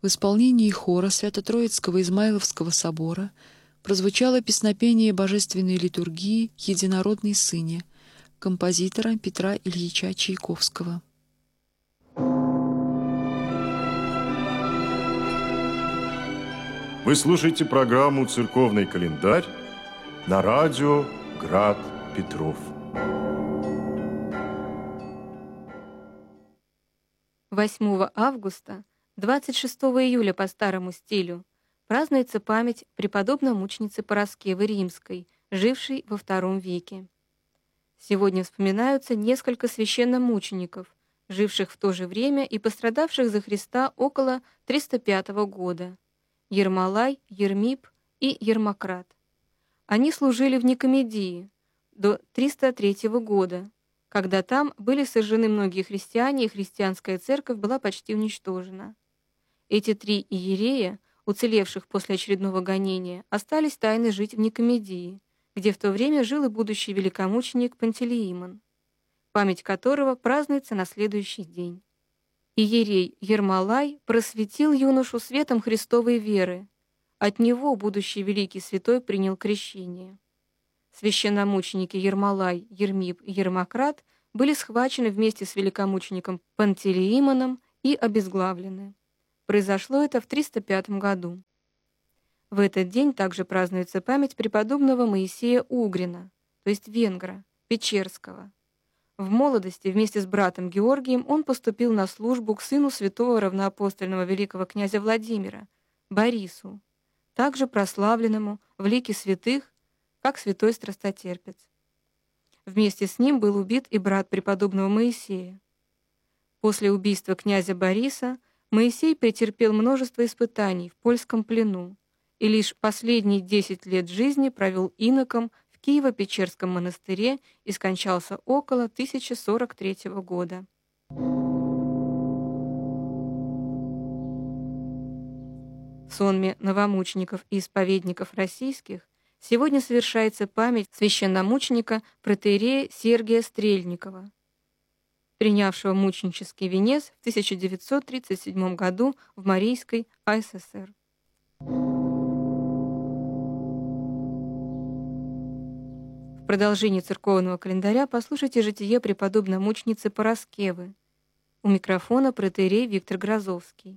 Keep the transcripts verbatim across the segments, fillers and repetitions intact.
В исполнении хора Свято-Троицкого Измайловского собора прозвучало песнопение божественной литургии «Единородный Сыне» композитора Петра Ильича Чайковского. Вы слушаете программу «Церковный календарь» на радио «Град Петров». восьмого августа, двадцать шестого июля по старому стилю, празднуется память преподобной мученицы Параскевы Римской, жившей во втором веке. Сегодня вспоминаются несколько священномучеников, живших в то же время и пострадавших за Христа около триста пятого года. Ермолай, Ермип и Ермократ. Они служили в Никомедии до триста третьего года, когда там были сожжены многие христиане, и христианская церковь была почти уничтожена. Эти три иерея, уцелевших после очередного гонения, остались тайно жить в Никомедии, где в то время жил и будущий великомученик Пантелеимон, память которого празднуется на следующий день. Иерей Ермолай просветил юношу светом Христовой веры. От него будущий великий святой принял крещение. Священномученики Ермолай, Ермип и Ермократ были схвачены вместе с великомучеником Пантелеимоном и обезглавлены. Произошло это в триста пятом году. В этот день также празднуется память преподобного Моисея Угрина, то есть венгра, Печерского. В молодости вместе с братом Георгием он поступил на службу к сыну святого равноапостольного великого князя Владимира, Борису, также прославленному в лике святых, как святой страстотерпец. Вместе с ним был убит и брат преподобного Моисея. После убийства князя Бориса Моисей претерпел множество испытаний в польском плену и лишь последние десять лет жизни провел иноком в Киево-Печерском монастыре и скончался около тысяча сорок третьего года. В сонме новомучеников и исповедников российских сегодня совершается память священномученика протоиерея Сергия Стрельникова, принявшего мученический венец в тысяча девятьсот тридцать седьмом году в Марийской АССР. В продолжении церковного календаря послушайте житие преподобной мученицы Параскевы. У микрофона протоиерей Виктор Грозовский.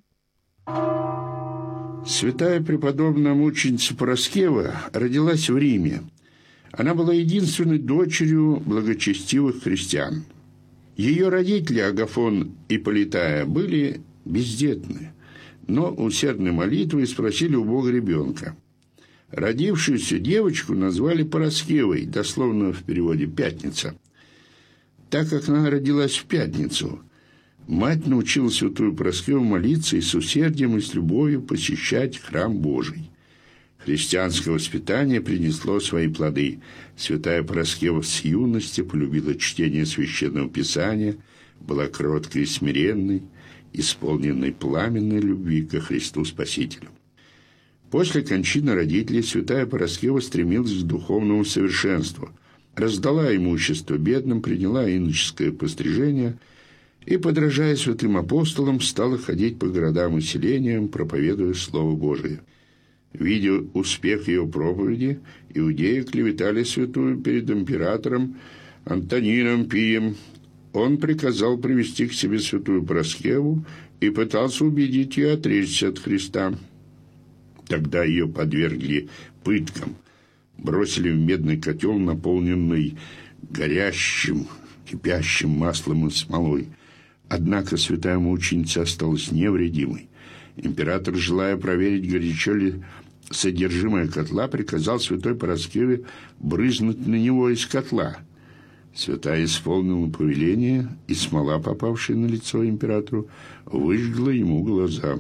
Святая преподобная мученица Параскева родилась в Риме. Она была единственной дочерью благочестивых христиан. Ее родители, Агафон и Политая, были бездетны, но усердной молитвой спросили у Бога ребенка. Родившуюся девочку назвали Параскевой, дословно в переводе «пятница». Так как она родилась в пятницу, мать научила святую Параскеву молиться и с усердием и с любовью посещать храм Божий. Христианское воспитание принесло свои плоды. Святая Параскева с юности полюбила чтение Священного Писания, была кроткой и смиренной, исполненной пламенной любви ко Христу Спасителю. После кончины родителей святая Параскева стремилась к духовному совершенству, раздала имущество бедным, приняла иноческое пострижение и, подражая святым апостолам, стала ходить по городам и селениям, проповедуя Слово Божие. Видя успех ее проповеди, иудеи клеветали святую перед императором Антонином Пием. Он приказал привести к себе святую Параскеву и пытался убедить ее отречься от Христа. Тогда ее подвергли пыткам, бросили в медный котел, наполненный горящим, кипящим маслом и смолой. Однако святая мученица осталась невредимой. Император, желая проверить, горячо ли содержимое котла, приказал святой Параскеве брызнуть на него из котла. Святая исполнила повеление, и смола, попавшая на лицо императору, выжгла ему глаза.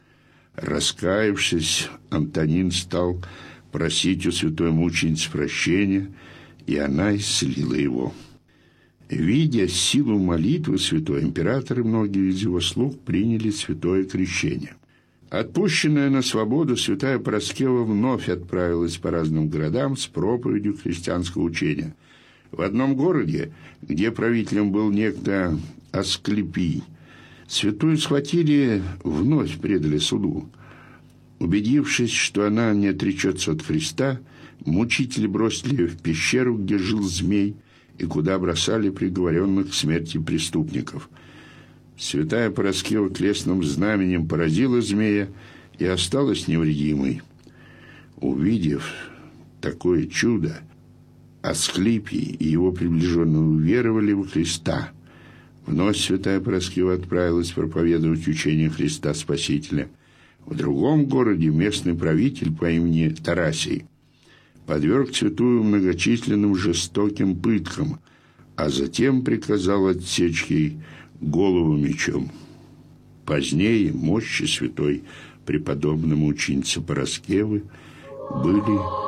Раскаявшись, Антонин стал просить у святой мученицы прощения, и она исцелила его. Видя силу молитвы святой, император и многие из его слуг приняли святое крещение. Отпущенная на свободу, святая Параскева вновь отправилась по разным городам с проповедью христианского учения. В одном городе, где правителем был некто Асклепий, Святую схватили, вновь предали суду. Убедившись, что она не отречется от Христа, мучители бросили ее в пещеру, где жил змей, и куда бросали приговоренных к смерти преступников. Святая Параскева крестным знаменем поразила змея и осталась невредимой. Увидев такое чудо, Асклепий и его приближенные уверовали во Христа. Вновь святая Параскева отправилась проповедовать учение Христа Спасителя. В другом городе местный правитель по имени Тарасий подверг святую многочисленным жестоким пыткам, а затем приказал отсечь ей голову мечом. Позднее мощи святой преподобной мученицы Параскевы были